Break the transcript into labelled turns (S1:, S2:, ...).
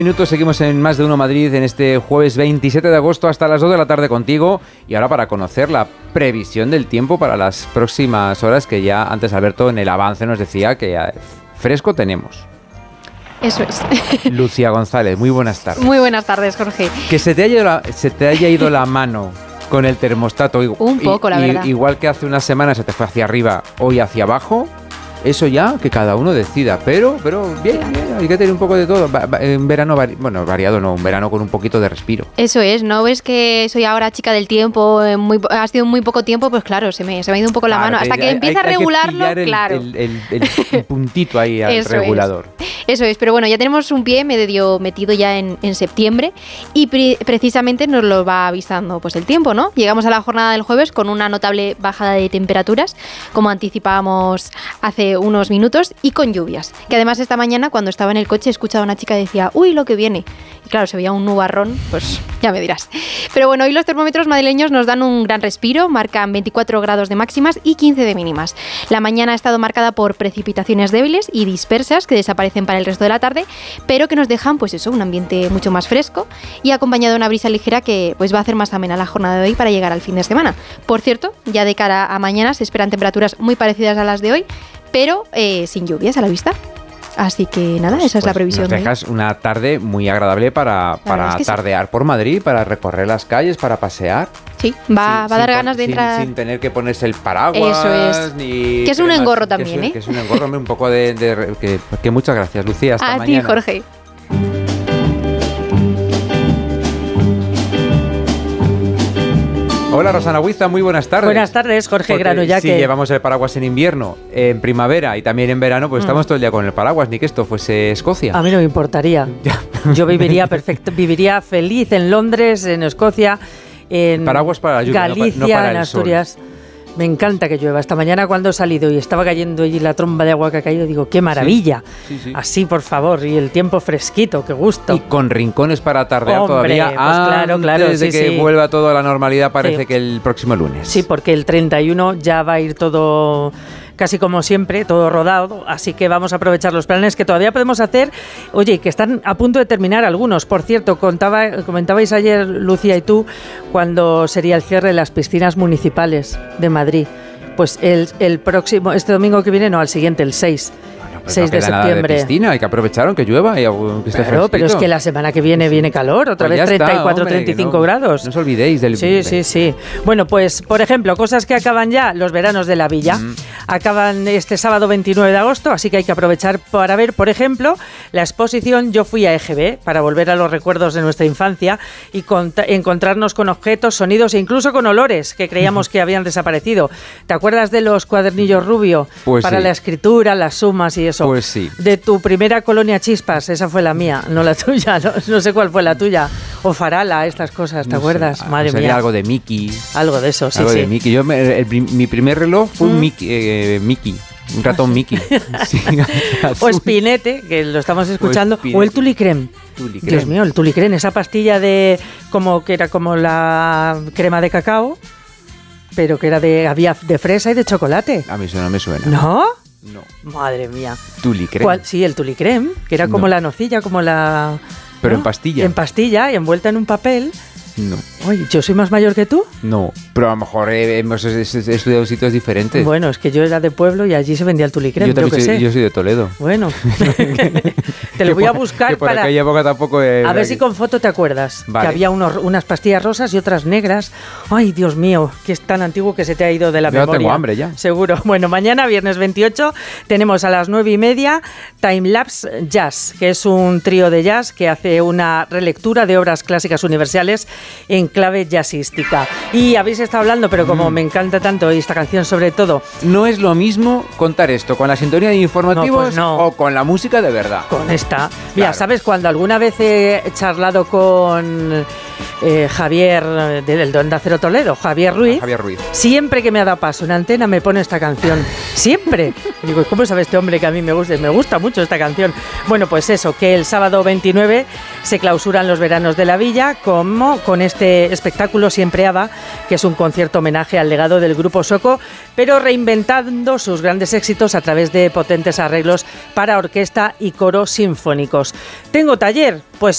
S1: Minutos, seguimos en Más de Uno Madrid en este jueves 27 de agosto hasta las 2 de la tarde contigo, y ahora para conocer la previsión del tiempo para las próximas horas, que ya antes Alberto en el avance nos decía que fresco tenemos.
S2: Eso es.
S1: Lucía González, muy buenas tardes.
S2: Muy buenas tardes, Jorge.
S1: Que se te haya ido la mano con el termostato.
S2: Un poco, la verdad.
S1: Igual que hace unas semanas se te fue hacia arriba, hoy hacia abajo. Eso ya, que cada uno decida, pero bien, hay que tener un poco de todo. En verano, variado no, un verano con un poquito de respiro.
S2: Eso es, ¿no ves que soy ahora chica del tiempo? Ha sido muy poco tiempo, pues claro, se me ha ido un poco la mano. Hasta que empieza a regularlo, claro.
S1: El puntito ahí al regulador.
S2: Eso es, pero bueno, ya tenemos un pie medio metido ya en septiembre y precisamente nos lo va avisando pues el tiempo, ¿no? Llegamos a la jornada del jueves con una notable bajada de temperaturas, como anticipábamos hace unos minutos, y con lluvias. Que además esta mañana, cuando estaba en el coche, he escuchado a una chica que decía, uy, lo que viene. Y claro, se veía un nubarrón, pues ya me dirás. Pero bueno, hoy los termómetros madrileños nos dan un gran respiro, marcan 24 grados de máximas y 15 de mínimas. La mañana ha estado marcada por precipitaciones débiles y dispersas que desaparecen para el resto de la tarde, pero que nos dejan, pues eso, un ambiente mucho más fresco y acompañado de una brisa ligera que pues va a hacer más amena la jornada de hoy para llegar al fin de semana. Por cierto, ya de cara a mañana se esperan temperaturas muy parecidas a las de hoy, pero sin lluvias a la vista. Así que nada, esa es la previsión.
S1: Nos dejas una tarde muy agradable para tardear por Madrid, para recorrer las calles, para pasear.
S2: Sí, va a dar ganas de entrar.
S1: Sin tener que ponerse el paraguas.
S2: Eso es.
S1: Ni
S2: que es un engorro también, ¿eh?
S1: Que es un engorro, un poco que muchas gracias, Lucía. Hasta mañana.
S2: A ti, Jorge.
S1: Hola, Rosana Huiza, muy buenas tardes.
S3: Buenas tardes, Jorge Grano. Ya
S1: si
S3: que
S1: llevamos el paraguas en invierno, en primavera y también en verano, pues estamos todo el día con el paraguas, ni que esto fuese Escocia.
S3: A mí no me importaría. Yo viviría viviría feliz en Londres, en Escocia, en
S1: paraguas para la lluvia,
S3: Galicia,
S1: no para
S3: en
S1: el
S3: Asturias.
S1: Sol.
S3: Me encanta que llueva. Esta mañana cuando he salido y estaba cayendo allí la tromba de agua que ha caído, digo, ¡qué maravilla! Sí. Así, por favor, y el tiempo fresquito, qué gusto.
S1: Y con rincones para tardear.
S3: Hombre,
S1: todavía
S3: pues claro,
S1: antes de que vuelva todo a la normalidad, parece que el próximo lunes.
S3: Sí, porque el 31 ya va a ir todo casi como siempre, todo rodado, así que vamos a aprovechar los planes que todavía podemos hacer. Oye, que están a punto de terminar algunos. Por cierto, comentabais ayer, Lucía y tú, cuando sería el cierre de las piscinas municipales de Madrid. Pues el próximo, este domingo que viene, no, al siguiente, el 6.
S1: Pues
S3: 6 de septiembre.
S1: De piscina, hay que aprovechar aunque llueva y que esté fresquito.
S3: Pero es que la semana que viene calor, otra vez 34, 35 grados.
S1: No os olvidéis del...
S3: Sí. Bueno, pues, por ejemplo, cosas que acaban ya, los veranos de la villa. Acaban este sábado 29 de agosto, así que hay que aprovechar para ver, por ejemplo, la exposición Yo fui a EGB, para volver a los recuerdos de nuestra infancia y encontrarnos con objetos, sonidos e incluso con olores que creíamos que habían desaparecido. ¿Te acuerdas de los cuadernillos rubio para la escritura, las sumas y eso?
S1: Pues sí.
S3: De tu primera colonia Chispas, esa fue la mía, no la tuya, no sé cuál fue la tuya. O Farala, estas cosas, ¿te acuerdas? Madre mía.
S1: Algo de Mickey.
S3: Algo de eso, sí.
S1: Algo de Mickey. Mi primer reloj fue un Mickey. Un ratón Mickey. Sí,
S3: o Spinete, que lo estamos escuchando. O el Tulicrem. Dios mío, el Tulicrem, esa pastilla que era como la crema de cacao, pero que había de fresa y de chocolate.
S1: A mí eso no me suena.
S3: ¿No?
S1: No.
S3: Madre mía.
S1: ¿Tulicrem?
S3: Sí, el Tulicrem, que era como la nocilla, como la...
S1: Pero
S3: ¿no?
S1: en pastilla.
S3: En pastilla y envuelta en un papel.
S1: No.
S3: Oye, ¿yo soy más mayor que tú?
S1: No, pero a lo mejor hemos estudiado sitios diferentes.
S3: Bueno, es que yo era de pueblo y allí se vendía el Tulicrem.
S1: Yo soy de Toledo.
S3: Bueno, te lo voy a buscar
S1: por aquella época tampoco...
S3: a ver si con foto te acuerdas. Vale. Que había unas pastillas rosas y otras negras. Ay, Dios mío, que es tan antiguo que se te ha ido de la memoria.
S1: Yo tengo hambre ya.
S3: Seguro. Bueno, mañana, viernes 28, tenemos a las 9:30 Time Lapse Jazz, que es un trío de jazz que hace una relectura de obras clásicas universales en clave jazzística. Y habéis estado hablando, pero como me encanta tanto esta canción sobre todo...
S1: No es lo mismo contar esto con la sintonía de informativos o con la música de verdad.
S3: Con esta. Mira, claro. ¿Sabes? Cuando alguna vez he charlado con Javier del Onda Cero Toledo, Javier Ruiz, siempre que me ha dado paso en antena me pone esta canción. Siempre. Y digo, ¿cómo sabe este hombre que a mí me gusta? Me gusta mucho esta canción. Bueno, pues eso, que el sábado 29 se clausuran los veranos de la Villa como con este espectáculo Siempre Ava, que es un concierto homenaje al legado del grupo Soko, pero reinventando sus grandes éxitos a través de potentes arreglos para orquesta y coro sinfónicos. ¿Tengo taller? Pues